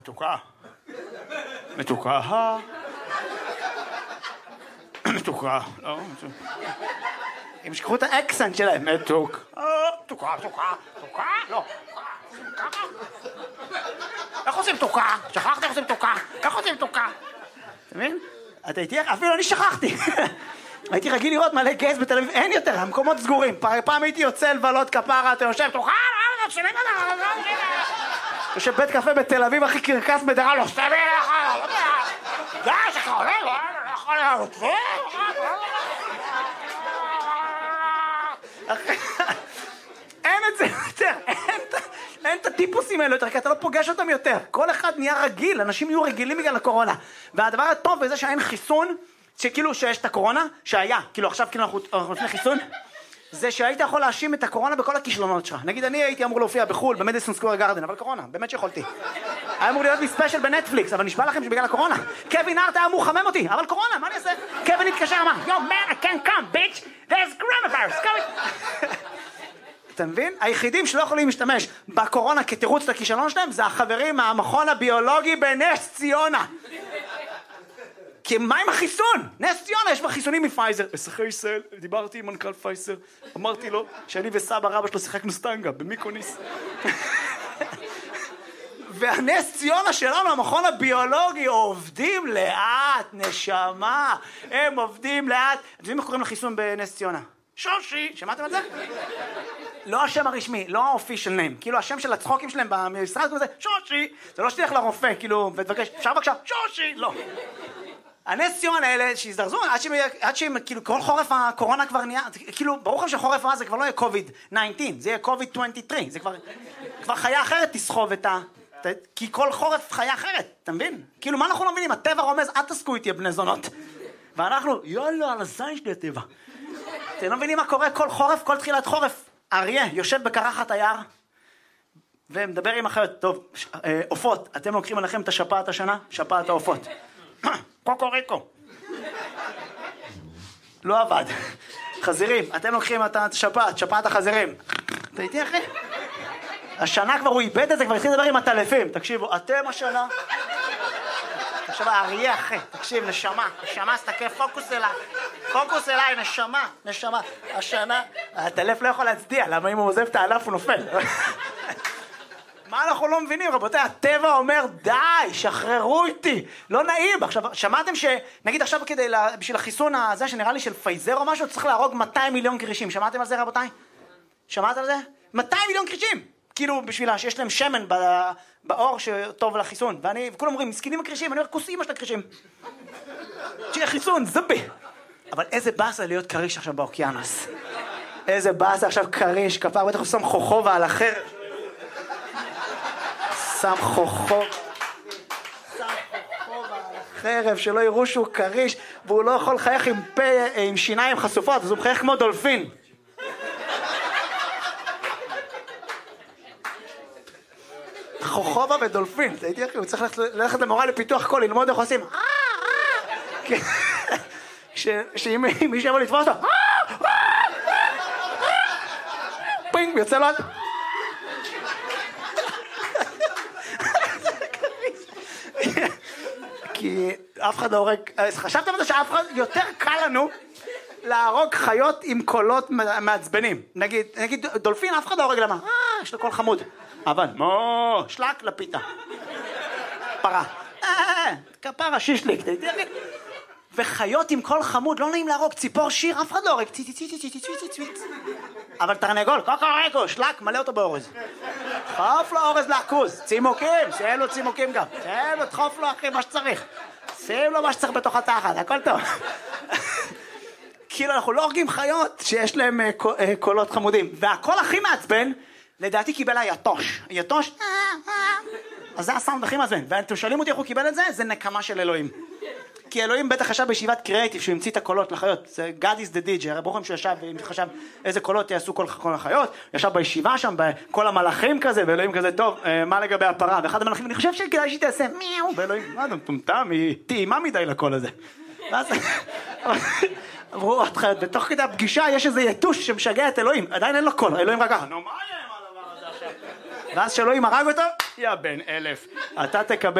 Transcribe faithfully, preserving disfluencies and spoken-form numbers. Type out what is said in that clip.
מתוקה. מתוקה. מתוקה. לא, הם שכחו את האקסנט שלהם. מתוק. מתוקה, מתוקה, מתוקה, לא. איך עושים מתוקה? שכחתי איך עושים מתוקה. איך עושים מתוקה? אתה מבין? אתה איתי? אפילו אני שכחתי. הייתי רגיל לראות מלא גייס בתל אביב, אין יותר, המקומות סגורים. פעם הייתי יוצא לבלות כפרה, אתה יושב, תוכל, יושב בית קפה בתל אביב, הכי קרקס בדרה, לא סתם לך, לא יודע, די, שכה עולה, לא יכול להיות, אין את זה יותר, אין את הטיפוסים האלה יותר, כי אתה לא פוגש אותם יותר. כל אחד נהיה רגיל, אנשים יהיו רגילים בגלל הקורונה. והדבר הטוב בזה שאין חיסון, שכאילו שיש את הקורונה, שהיה, כאילו עכשיו כאילו אנחנו לפני חיסון, זה שהיית יכול להאשים את הקורונה בכל הכישלונות שלך. נגיד אני הייתי אמור להופיע בחול, במדיסון סקוור גארדן, אבל קורונה, באמת שיכולתי. היה אמור להיות לי ספיישל בנטפליקס, אבל נשבע לכם שבגלל הקורונה. קווין הארט היה אמור לחמם אותי, אבל קורונה, מה אני אעשה? קווין התקשר, אמר, yo man, I can't come, bitch, there's coronavirus, come. אתה מבין? היחידים שלא יכולים להשתמש בקורונה כתירוץ לכישלון שלהם, זה החברים מהמכון הביולוגי בנס ציונה. כי מה עם החיסון? נס ציונה, יש בה חיסונים מפייזר. בשחי ישראל, דיברתי עם מנכ"ל פייזר, אמרתי לו שאני וסבא רבא שלו שיחקנו סטנגה במיקוניס. והנס ציונה שלנו, המכון הביולוגי, עובדים לאט, נשמה. הם עובדים לאט. אתם יודעים איך קוראים לחיסון בנס ציונה? שושי, שמעתם את זה? לא השם הרשמי, לא האופישל ניים. כאילו השם של הצחוקים שלהם במשרד כמו זה, שושי. זה לא שתלך לרופא, כאילו, ותבקש, אפשר בבקשה, שושי, לא. הנס ציונה האלה שהזדרזו, עד שהם, עד שהם, כאילו, כל חורף הקורונה כבר נהיה, כאילו, ברור לך שחורף הזה כבר לא יהיה קוביד תשע עשרה, זה יהיה קוביד עשרים ושלוש, זה כבר, כבר חיה אחרת תסחוב את ה... כי כל חורף חיה אחרת, אתה מבין? כאילו, מה אנחנו לא מבינים? הטבע רומז, אל תסקו איתי בני זונות. ואנחנו, יאללה, על הזין שלי הטבע. אתם לא מבינים מה קורה כל חורף, כל תחילת חורף. אריה יושב בקרחת היער, ומדבר עם אחרת, טוב, עופות, אתם לוקחים עליכם את השפעת השנה? שפעת העופות. קוקוריקו. לא עבד. חזירים, אתם לוקחים את השפעת, שפעת החזירים. אתה איתי אחי? השנה כבר הוא איבד את זה, כבר התחיל לדבר עם הטלפים. תקשיבו, אתם השנה... עכשיו האריה אחי, תקשיב, נשמה, נשמה, סתכל, פוקוס אליי. פוקוס אליי, נשמה, נשמה. השנה, הטלף לא יכול להצדיע, למה אם הוא עוזב את הענף הוא נופל. מה אנחנו לא מבינים, רבותיי? הטבע אומר, די, שחררו איתי, לא נעים. עכשיו, שמעתם ש... נגיד עכשיו כדי, בשביל החיסון הזה, שנראה לי של פייזר או משהו, צריך להרוג מאתיים מיליון קרישים. שמעתם על זה, רבותיי? שמעתם על זה? מאתיים מיליון קרישים! כאילו, בשבילה שיש להם שמן באור שטוב לחיסון. ואני, וכולם אומרים, מסכנים הקרישים, אני אומר, כוס אימא של הקרישים. שיהיה חיסון, זבי. אבל איזה באסה להיות קריש עכשיו באוקיינוס. איזה באסה עכשיו קריש, כפר, בטח הוא שם חוכובה על החרב. שם חוכוב, שם חוכוב על החרב, שלא יראו שהוא קריש, והוא לא יכול לחייך עם פה, עם שיניים חשופות, אז הוא מחייך כמו דולפין. חוכובה ודולפין, אתה הייתי אחי, הוא צריך ללכת למורה לפיתוח קול, ללמוד איך עושים. שאם מישהו יבוא לתפוס אותו, פינג, יוצא לו... כי אף אחד לא הורג, חשבתם על זה שאף אחד, יותר קל לנו להרוג חיות עם קולות מעצבנים. נגיד, נגיד דולפין, אף אחד לא הורג למה? אה, יש לו קול חמוד. אבל, מו, שלק לפיתה. פרה. אה, כפרה, שישליק. וחיות עם קול חמוד, לא נעים להרוג. ציפור שיר, אף אחד לא הורג. ציט, ציט, ציט, ציט, ציט, ציט. אבל תרנגול, קוקוריקו, שלק, מלא אותו באורז. דחוף לו אורז לעכוז. צימוקים, שים לו צימוקים גם. שים לו, דחוף לו אחי, מה שצריך. שים לו מה שצריך בתוך התחת, הכל טוב. כאילו, אנחנו לא הורגים חיות שיש להם קולות חמודים. והקול הכי מעצבן, לדעתי קיבל היתוש. היתוש, אז זה הסאונד הכי מעצבן. ואתם שואלים אותי איך הוא קיבל את זה? זה נקמה של אלוהים. כי אלוהים בטח חשב בישיבת קריאטיב שהוא המציא את הקולות לחיות. זה God is the D J, הרי ברוכם שהוא ישב וחשב איזה קולות יעשו כל החיות. ישב בישיבה שם, בכל המלאכים כזה, ואלוהים כזה, טוב, מה לגבי הפרה? ואחד המלאכים, אני חושב שכדאי שהיא תעשה מיהו, ואלוהים, מה אתה מטומטם, היא טעימה מדי לקול הזה. ואז אמרו עוד חיות, בתוך כדי הפגישה יש איזה יתוש שמשגע את אלוהים, עדיין אין לו קול, אלוהים רק ככה, נו מה יהיה עם הדבר הזה עכשיו? ואז שאלוהים הרג אותו, יא בן אלף, אתה תקבל